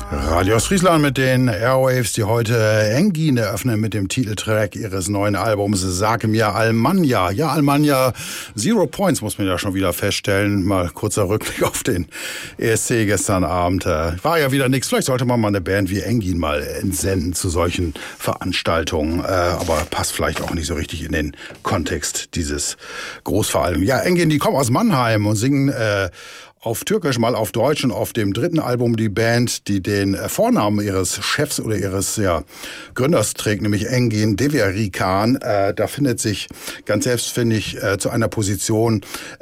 Radio Ostfriesland mit den Airwaves, die heute Engin eröffnen mit dem Titeltrack ihres neuen Albums Sag mir Almanja. Ja, Almanja, 0 Points muss man ja schon wieder feststellen. Mal kurzer Rückblick auf den ESC gestern Abend. War ja wieder nichts. Vielleicht sollte man mal eine Band wie Engin mal entsenden zu solchen Veranstaltungen. Aber passt vielleicht auch nicht so richtig in den Kontext dieses Großveranstaltungen. Ja, Engin, die kommen aus Mannheim und singen auf Türkisch, mal auf Deutsch, und auf dem dritten Album die Band, die den Vornamen ihres Chefs oder ihres Gründers trägt, nämlich Engin Deverikan. Da findet sich ganz selbstfindig zu einer Position,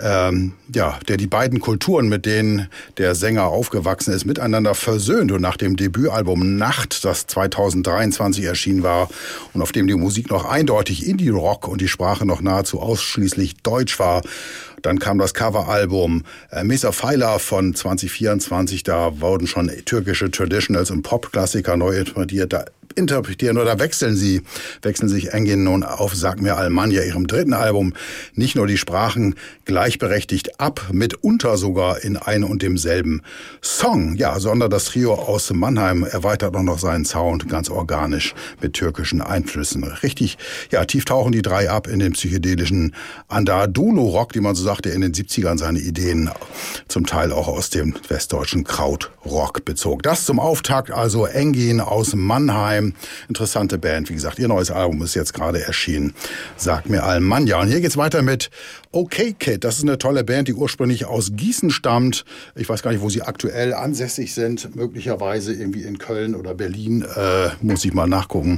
der die beiden Kulturen, mit denen der Sänger aufgewachsen ist, miteinander versöhnt. Und nach dem Debütalbum Nacht, das 2023 erschienen war und auf dem die Musik noch eindeutig Indie-Rock und die Sprache noch nahezu ausschließlich Deutsch war, dann kam das Coveralbum Mesa Pfeiler von 2024. Da wurden schon türkische Traditionals und Popklassiker neu interpretieren oder wechseln sich Engin nun auf Sag mir Almanja, ihrem dritten Album, nicht nur die Sprachen gleichberechtigt ab, mitunter sogar in einem und demselben Song, sondern das Trio aus Mannheim erweitert auch noch seinen Sound ganz organisch mit türkischen Einflüssen. Richtig, tief tauchen die drei ab in den psychedelischen Anadolu-Rock, die man so sagt, der in den 70ern seine Ideen zum Teil auch aus dem westdeutschen Krautrock bezog. Das zum Auftakt, also Engin aus Mannheim. Interessante Band, wie gesagt, ihr neues Album ist jetzt gerade erschienen. Sag mir Almanja. Und hier geht's weiter mit OK Kid. Das ist eine tolle Band, die ursprünglich aus Gießen stammt. Ich weiß gar nicht, wo sie aktuell ansässig sind. Möglicherweise irgendwie in Köln oder Berlin. Muss ich mal nachgucken.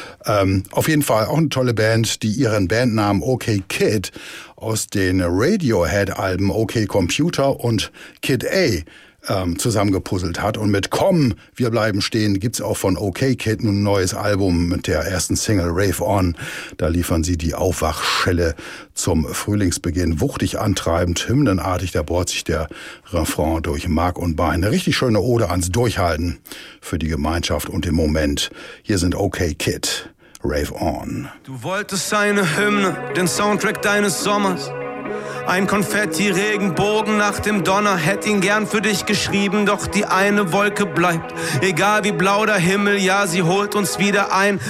Auf jeden Fall auch eine tolle Band, die ihren Bandnamen OK Kid aus den Radiohead-Alben OK Computer und Kid A zusammengepuzzelt hat. Und mit Komm, wir bleiben stehen, gibt's auch von OK Kid ein neues Album mit der ersten Single Rave On. Da liefern sie die Aufwachschelle zum Frühlingsbeginn wuchtig antreibend, hymnenartig. Da bohrt sich der Refrain durch Mark und Bein. Eine richtig schöne Ode ans Durchhalten für die Gemeinschaft und den Moment. Hier sind OK Kid, Rave On. Du wolltest eine Hymne, den Soundtrack deines Sommers. Ein Konfetti-Regenbogen nach dem Donner, hätt ihn gern für dich geschrieben, doch die eine Wolke bleibt. Egal wie blau der Himmel, ja, sie holt uns wieder ein.